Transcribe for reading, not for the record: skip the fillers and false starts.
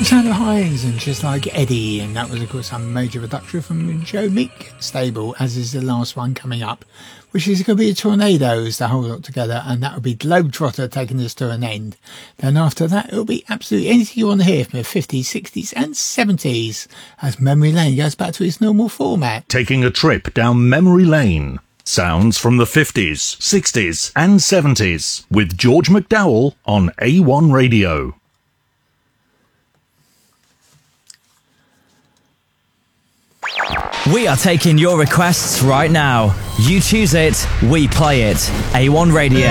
Sound of Hines and Just Like Eddie, and that was of course a major production from Joe Meek stable, as is the last one coming up, which is going to be Tornadoes, the whole lot together, and that will be Globetrotter taking this to an end. Then after that it'll be absolutely anything you want to hear from the 50s, 60s and 70s as Memory Lane goes back to its normal format. Taking a trip down memory lane. Sounds from the 50s, 60s and 70s with George McDowell on A1 Radio. We are taking your requests right now. You choose it, we play it. A1 Radio.